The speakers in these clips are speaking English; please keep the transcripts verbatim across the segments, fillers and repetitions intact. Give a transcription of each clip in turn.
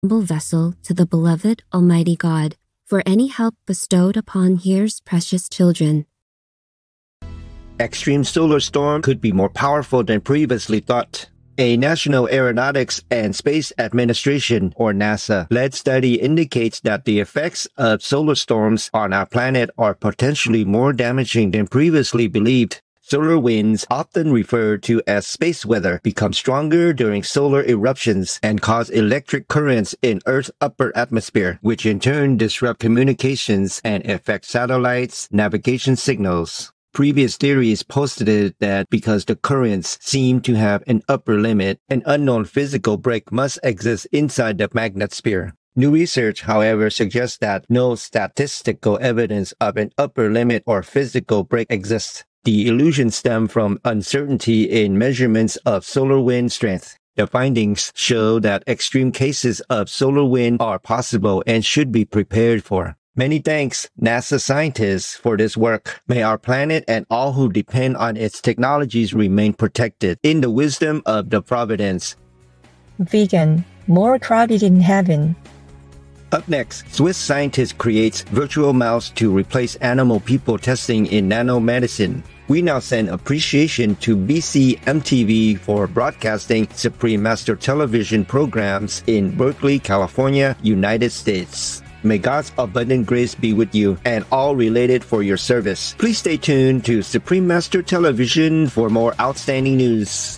humble vessel to the beloved Almighty God for any help bestowed upon Here's precious children. Extreme solar storm could be more powerful than previously thought. A National Aeronautics and Space Administration, or NASA-led study indicates that the effects of solar storms on our planet are potentially more damaging than previously believed. Solar winds, often referred to as space weather, become stronger during solar eruptions and cause electric currents in Earth's upper atmosphere, which in turn disrupt communications and affect satellites' navigation signals. Previous theories postulated that because the currents seem to have an upper limit, an unknown physical break must exist inside the magnetosphere. New research, however, suggests that no statistical evidence of an upper limit or physical break exists. The illusions stem from uncertainty in measurements of solar wind strength. The findings show that extreme cases of solar wind are possible and should be prepared for. Many thanks, NASA scientists, for this work. May our planet and all who depend on its technologies remain protected in the wisdom of the Providence. Vegan, more crowded in heaven. Up next, Swiss scientist creates virtual mouse to replace animal people testing in nanomedicine. We now send appreciation to B C M T V for broadcasting Supreme Master Television programs in Berkeley, California, United States. May God's abundant grace be with you and all related for your service. Please stay tuned to Supreme Master Television for more outstanding news.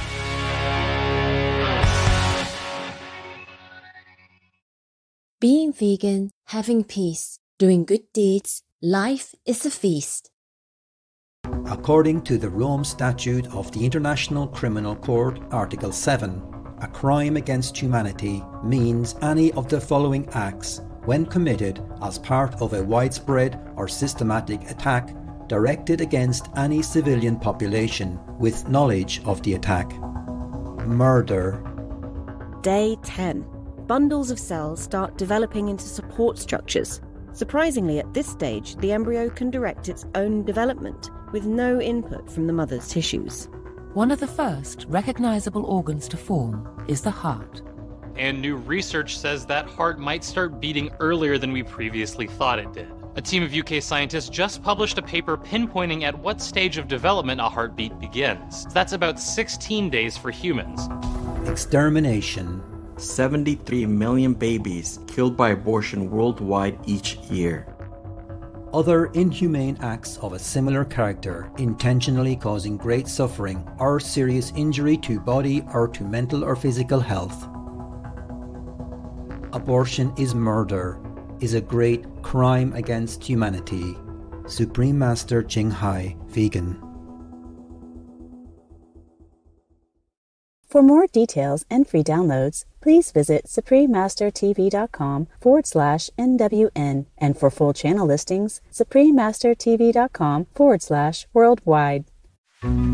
Being vegan, having peace, doing good deeds, life is a feast. According to the Rome Statute of the International Criminal Court, Article seven, a crime against humanity means any of the following acts when committed as part of a widespread or systematic attack directed against any civilian population with knowledge of the attack. Murder. Day ten. Bundles of cells start developing into support structures. Surprisingly, at this stage, the embryo can direct its own development with no input from the mother's tissues. One of the first recognizable organs to form is the heart. And new research says that heart might start beating earlier than we previously thought it did. A team of U K scientists just published a paper pinpointing at what stage of development a heartbeat begins. That's about sixteen days for humans. Extermination. seventy-three million babies killed by abortion worldwide each year. Other inhumane acts of a similar character, intentionally causing great suffering or serious injury to body or to mental or physical health. Abortion is murder, is a great crime against humanity. Supreme Master Ching Hai, vegan. For more details and free downloads, please visit suprememastertv.com forward slash NWN. And for full channel listings, suprememastertv.com forward slash worldwide.